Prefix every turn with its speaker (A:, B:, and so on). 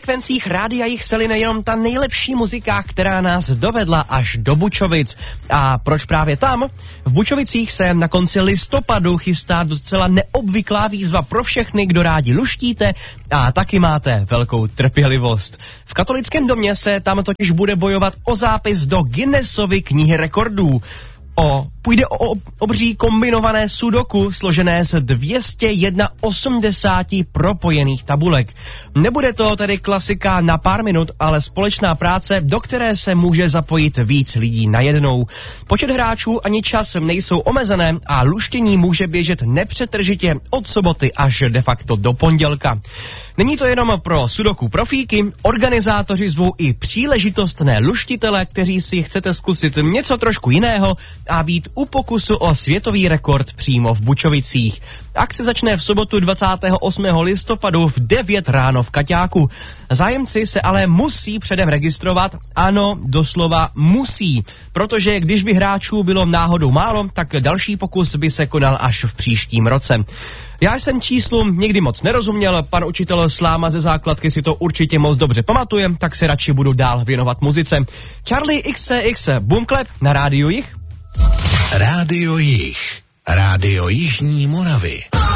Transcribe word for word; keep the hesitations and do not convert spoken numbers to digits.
A: frekvencích rádia jich seli nejenom ta nejlepší muzika, která nás dovedla až do Bučovic. A proč právě tam? V Bučovicích se na konci listopadu chystá docela neobvyklá výzva pro všechny, kdo rádi luštíte a taky máte velkou trpělivost. V katolickém domě se tam totiž bude bojovat o zápis do Guinnessovy knihy rekordů. O, půjde o obří kombinované sudoku složené z dvě stě osmdesát jedna propojených tabulek. Nebude to tedy klasika na pár minut, ale společná práce, do které se může zapojit víc lidí najednou. Počet hráčů ani čas nejsou omezené a luštění může běžet nepřetržitě od soboty až de facto do pondělka. Není to jenom pro sudoku profíky, organizátoři zvou i příležitostné luštitele, kteří si chcete zkusit něco trošku jiného a být u pokusu o světový rekord přímo v Bučovicích. Akce začne v sobotu dvacátého osmého listopadu v devět ráno v Kaťáku. Zájemci se ale musí předem registrovat, ano, doslova musí, protože když by hráčů bylo náhodou málo, tak další pokus by se konal až v příštím roce. Já jsem číslu nikdy moc nerozuměl, pan učitel Sláma ze základky si to určitě moc dobře pamatuje, tak se radši budu dál věnovat muzice. Charlie X C X, Boomklep na Rádiu Jih.
B: Rádio Jih, Rádio Jižní Moravy.